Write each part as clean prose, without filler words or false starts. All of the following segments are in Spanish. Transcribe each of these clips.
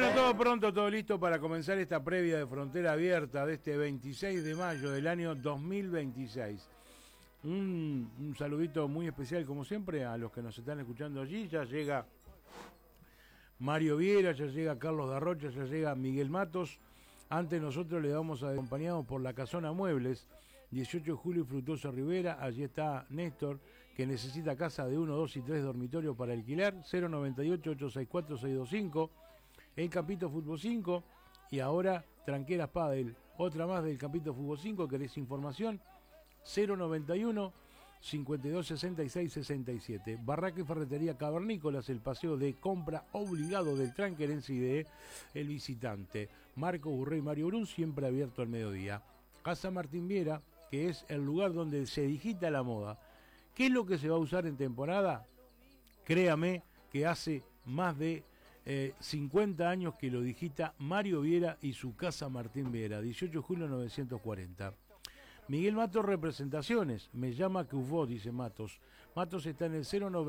Bueno, todo pronto, todo listo para comenzar esta previa de Frontera Abierta de este 26 de mayo del año 2026. Un saludito muy especial, como siempre, a los que nos están escuchando allí. Ya llega Mario Viera, ya llega Carlos Darrocha, ya llega Miguel Matos. Antes nosotros le vamos acompañados por la Casona Muebles, 18 de julio y Fructuoso Rivera. Allí está Néstor, que necesita casa de 1, 2 y 3 dormitorios para alquilar. 098-864-625. El Campito Fútbol 5. Y ahora Tranqueras Padel, otra más del Campito Fútbol 5. ¿Querés información? 091 5266 67. Barraca y Ferretería Cavernícolas, el paseo de compra obligado del tranquerense y de el visitante. Marco Burrey y Mario Brun, siempre abierto al mediodía. Casa Martín Viera, que es el lugar donde se digita la moda. ¿Qué es lo que se va a usar en temporada? Créame que hace más de 50 años que lo digita Mario Viera y su Casa Martín Viera, 18 de julio 940. Miguel Matos Representaciones, me llama que vos, dice Matos. Matos está en el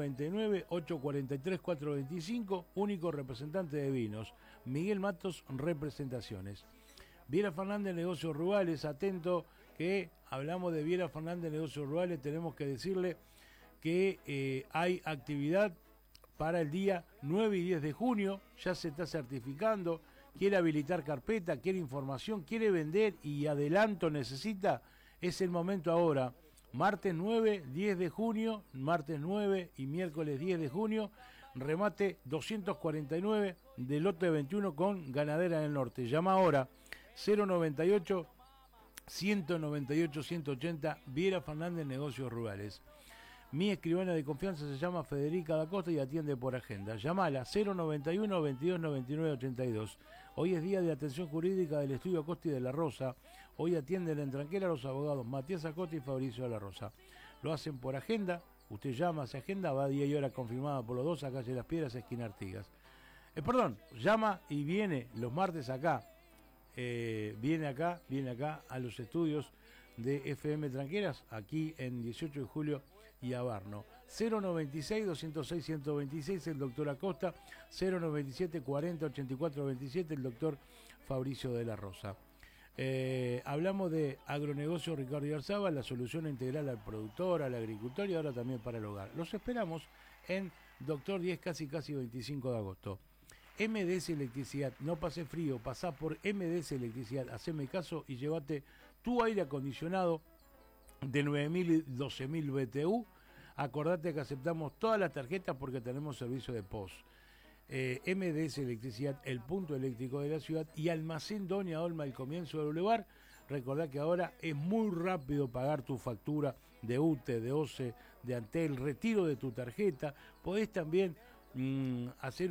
099-843-425, único representante de vinos. Miguel Matos Representaciones. Viera Fernández Negocios Rurales, atento que hablamos de Viera Fernández Negocios Rurales, tenemos que decirle que hay actividad para el día 9 y 10 de junio, ya se está certificando, quiere habilitar carpeta, quiere información, quiere vender y adelanto necesita. Es el momento ahora, martes 9, 10 de junio, martes 9 y miércoles 10 de junio, remate 249 del lote 21 con Ganadera del Norte. Llama ahora 098 198 180 Viera Fernández Negocios Rurales. Mi escribana de confianza se llama Federica da Costa y atiende por agenda. Llámala 091 22 99 82. Hoy es día de atención jurídica del Estudio Acosta y de la Rosa. Hoy atienden en Tranquera los abogados Matías Acosta y Fabricio de la Rosa. Lo hacen por agenda. Usted llama, se agenda, va a día y hora confirmada por los dos a calle Las Piedras, esquina Artigas. Llama y viene los martes acá. Viene acá a los estudios de FM Tranqueras, aquí en 18 de julio y Abarno. 096-206-126 el doctor Acosta, 097-40-84-27 el doctor Fabricio de la Rosa. Hablamos de agronegocio Ricardo Ibarzabal, la solución integral al productor, al agricultor y ahora también para el hogar. Los esperamos en Doctor 10, casi 25 de agosto. MDS Electricidad, no pase frío, pasá por MDS Electricidad, haceme caso y llévate tu aire acondicionado de 9.000 y 12.000 BTU. Acordate que aceptamos todas las tarjetas porque tenemos servicio de POS. MDS Electricidad, el punto eléctrico de la ciudad, y Almacén Doña Olma, el comienzo del Boulevard. Recordá que ahora es muy rápido pagar tu factura de UTE, de OCE, de Antel, retiro de tu tarjeta. Podés también hacer